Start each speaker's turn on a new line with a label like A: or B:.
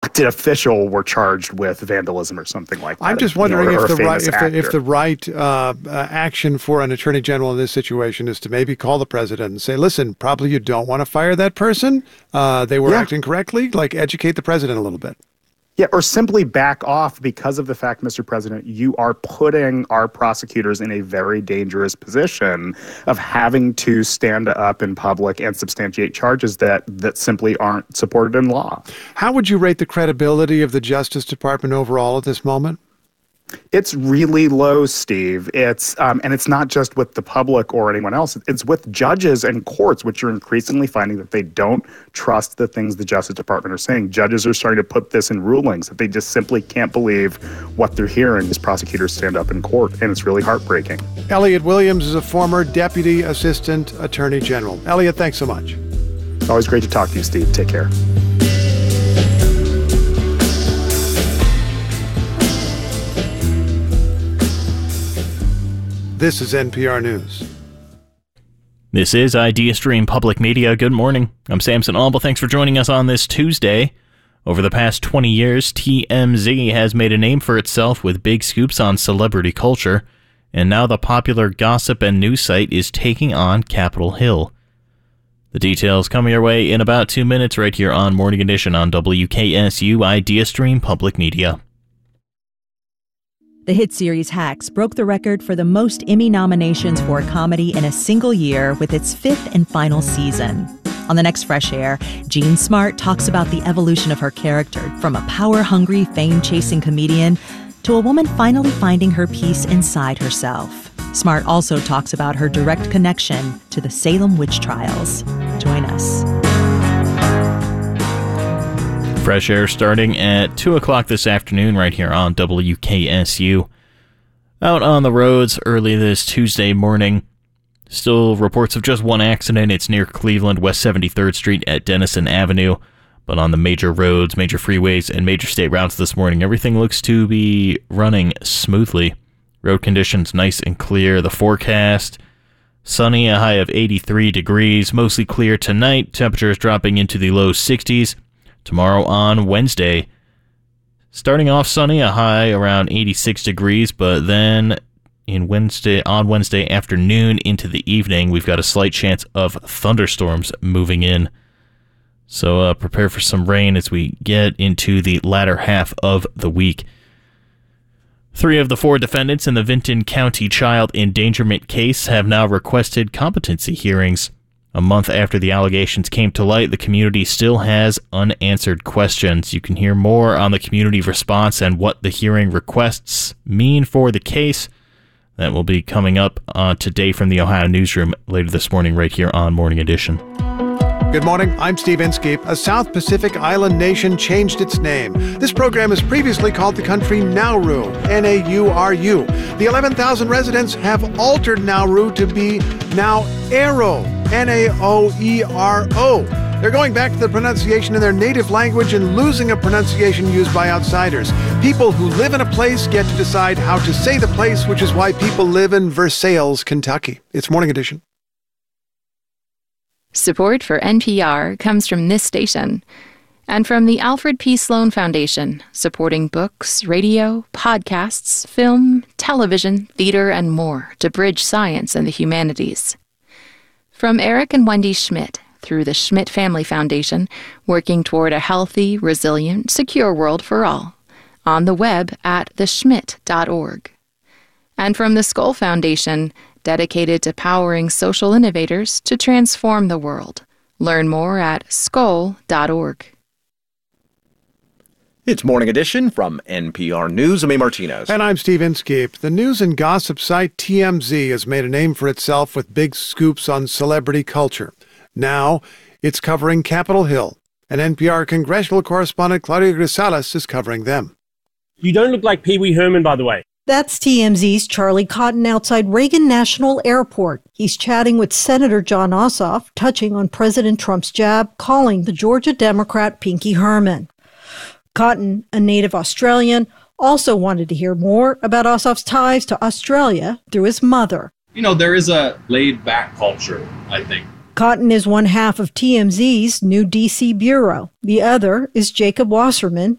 A: elected official were charged with vandalism or something like that.
B: I'm just wondering if the right action for an attorney general in this situation is to maybe call the president and say, listen, probably you don't want to fire that person. They were acting correctly. Like, educate the president a little bit.
A: Yeah, or simply back off because of the fact, Mr. President, you are putting our prosecutors in a very dangerous position of having to stand up in public and substantiate charges that simply aren't supported in law.
B: How would you rate the credibility of the Justice Department overall at this moment?
A: It's really low, Steve. It's and it's not just with the public or anyone else. It's with judges and courts, which are increasingly finding that they don't trust the things the Justice Department are saying. Judges are starting to put this in rulings that they just simply can't believe what they're hearing as prosecutors stand up in court, and it's really heartbreaking.
B: Elliot Williams is a former Deputy Assistant Attorney General. Elliot, thanks so much.
A: Always great to talk to you, Steve. Take care.
B: This is NPR News.
C: This is IdeaStream Public Media. Good morning. I'm Samson Alba. Thanks for joining us on this Tuesday. Over the past 20 years, TMZ has made a name for itself with big scoops on celebrity culture, and now the popular gossip and news site is taking on Capitol Hill. The details coming your way in about 2 minutes right here on Morning Edition on WKSU IdeaStream Public Media.
D: The hit series Hacks broke the record for the most Emmy nominations for a comedy in a single year with its 5th and final season. On the next Fresh Air, Jean Smart talks about the evolution of her character from a power-hungry, fame-chasing comedian to a woman finally finding her peace inside herself. Smart also talks about her direct connection to the Salem witch trials. Join us.
C: Fresh Air starting at 2 o'clock this afternoon right here on WKSU. Out on the roads early this Tuesday morning. Still reports of just one accident. It's near Cleveland, West 73rd Street at Denison Avenue. But on the major roads, major freeways, and major state routes this morning, everything looks to be running smoothly. Road conditions nice and clear. The forecast, sunny, a high of 83 degrees. Mostly clear tonight. Temperatures dropping into the low 60s. Tomorrow on Wednesday, starting off sunny, a high around 86 degrees, but then on Wednesday afternoon into the evening, we've got a slight chance of thunderstorms moving in. So prepare for some rain as we get into the latter half of the week. 3 of the 4 defendants in the Vinton County child endangerment case have now requested competency hearings. A month after the allegations came to light, the community still has unanswered questions. You can hear more on the community response and what the hearing requests mean for the case. That will be coming up today from the Ohio Newsroom later this morning right here on Morning Edition.
B: Good morning. I'm Steve Inskeep. A South Pacific island nation changed its name. This program is previously called the country Nauru, N-A-U-R-U. The 11,000 residents have altered Nauru to be now Aero, N-A-O-E-R-O. They're going back to the pronunciation in their native language and losing a pronunciation used by outsiders. People who live in a place get to decide how to say the place, which is why people live in Versailles, Kentucky. It's Morning Edition.
E: Support for NPR comes from this station and from the Alfred P. Sloan Foundation, supporting books, radio, podcasts, film, television, theater, and more to bridge science and the humanities. From Eric and Wendy Schmidt through the Schmidt Family Foundation, working toward a healthy, resilient, secure world for all, on the web at theschmidt.org. And from the Skoll Foundation, dedicated to powering social innovators to transform the world. Learn more at skoll.org.
F: It's Morning Edition from NPR News. I'm A. Martinez.
B: And I'm Steve Inskeep. The news and gossip site TMZ has made a name for itself with big scoops on celebrity culture. Now, it's covering Capitol Hill, and NPR congressional correspondent Claudia Grisales is covering them.
G: You don't look like Pee Wee Herman, by the way.
H: That's TMZ's Charlie Cotton outside Reagan National Airport. He's chatting with Senator Jon Ossoff, touching on President Trump's jab, calling the Georgia Democrat Pinky Herman. Cotton, a native Australian, also wanted to hear more about Ossoff's ties to Australia through his mother.
I: You know, there is a laid-back culture, I think.
H: Cotton is one half of TMZ's new D.C. bureau. The other is Jacob Wasserman,